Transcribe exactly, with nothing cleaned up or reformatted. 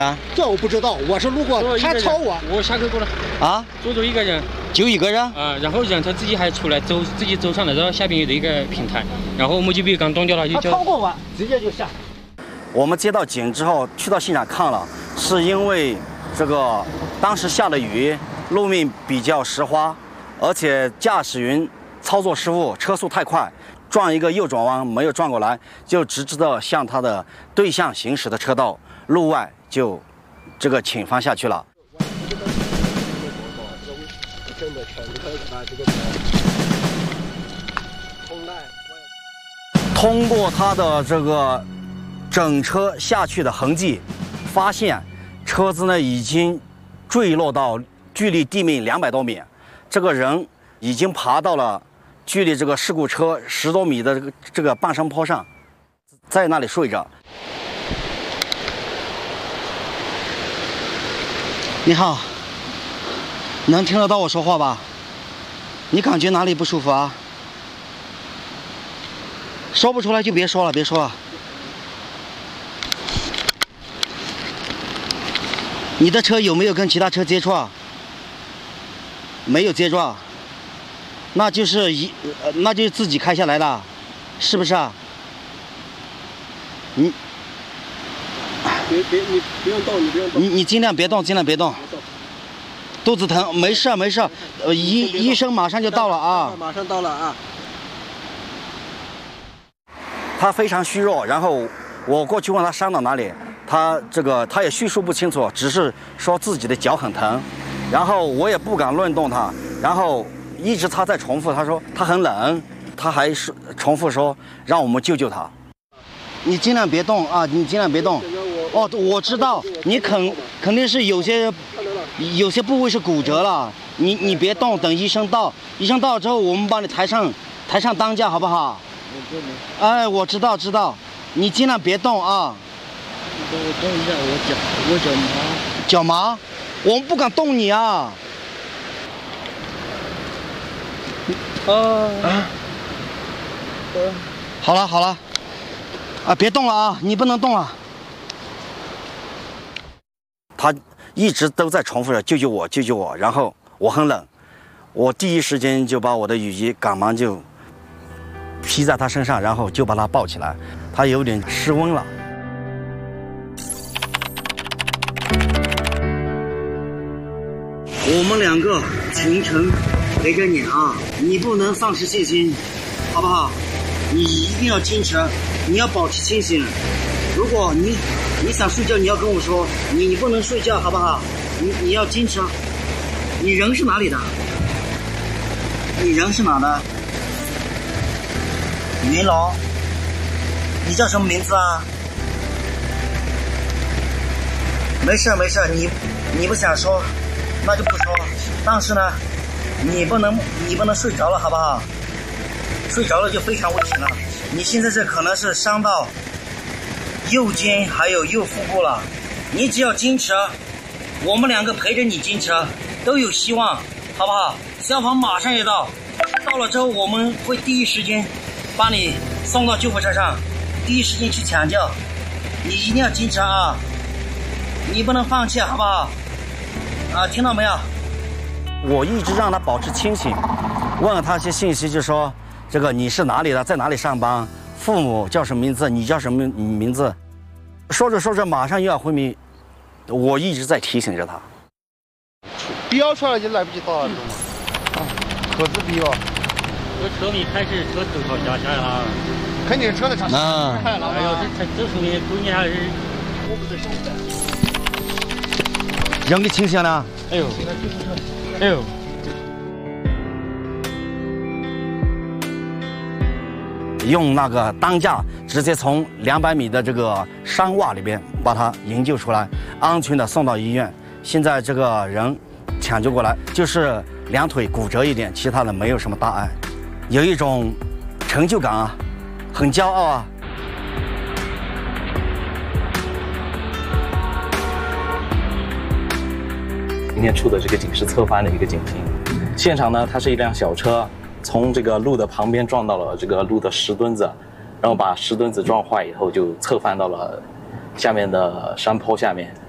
啊， 这我不知道，我是路过，他超我， 我下沟过了啊， 坐着一个人， 就一个人啊，然后让他自己还出来走，自己走上来，然后下边有一个平台，然后我们就被刚挡掉了，就他超过我，直接就下。 我们接到警之后，去到现场看了，是因为这个当时下了雨，路面比较湿滑，而且驾驶员操作失误，车速太快，撞一个右转弯没有转过来，就直直的向他的对向行驶的车道路外就这个倾翻下去了。通过他的这个整车下去的痕迹，发现车子呢已经坠落到距离地面两百多米，这个人已经爬到了距离这个事故车十多米的这个这个半山坡上，在那里睡着。你好，能听得到我说话吧？你感觉哪里不舒服啊？说不出来就别说了，别说了。你的车有没有跟其他车接触？没有接触，那就是一，呃、那就是自己开下来的，是不是啊？你， 别别你不用动，你不用动。 你你尽量别动，尽量别动。肚子疼，没事没事，呃，医医生马上就到了啊。 马上到了啊。 他非常虚弱，然后我过去问他伤到哪里，他这个他也叙述不清楚，只是说自己的脚很疼，然后我也不敢乱动他，然后一直他在重复，他说他很冷，他还是重复说让我们救救他。你尽量别动啊，你尽量别动。哦，我知道，你肯肯定是有些有些部位是骨折了，你你别动，等医生到，医生到了之后，我们帮你抬上抬上担架，好不好？哎，我知道知道，你尽量别动啊。 你帮我动一下我脚，我脚麻。 脚麻？我们不敢动你啊。 啊啊。 好了好了，啊，别动了啊，你不能动了。他一直都在重复着救救我救救我，然后我很冷，我第一时间就把我的雨衣赶忙就披在他身上，然后就把他抱起来，他有点失温了。我们两个全程陪着你啊，你不能丧失信心，好不好？你一定要坚持，你要保持清醒。如果你你想睡觉，你要跟我说，你你不能睡觉，好不好？你你要坚持。你人是哪里的？你人是哪的？云龙，你叫什么名字啊？没事没事，你你不想说，那就不说了。但是呢，你不能你不能睡着了，好不好？睡着了就非常危险了。你现在这可能是伤到右肩还有右腹部了，你只要坚持，我们两个陪着你坚持，都有希望，好不好？消防马上也到，到了之后我们会第一时间把你送到救护车上，第一时间去抢救，你一定要坚持啊，你不能放弃，好不好？啊，听到没有？我一直让他保持清醒，问了他一些信息，就说这个你是哪里的，在哪里上班，父母叫什么名字，你叫什么名字？说着说着马上又要昏迷，我一直在提醒着他。 飙出来就来不及到了，啊，可是飙。 这车没开始，车头朝下下来了。 肯定是车的朝下开了。 哎呦，这这说明估计还是。 我不是兄弟。 人给清醒了。 哎呦，哎呦。 用那个担架直接从两百米的这个山洼里边把他营救出来，安全的送到医院。现在这个人抢救过来，就是两腿骨折一点，其他的没有什么大碍，有一种成就感啊，很骄傲啊。 今天出的这个警示侧翻的一个警情，现场呢，它是一辆小车。从这个路的旁边撞到了这个路的石墩子，然后把石墩子撞坏以后就侧翻到了下面的山坡下面。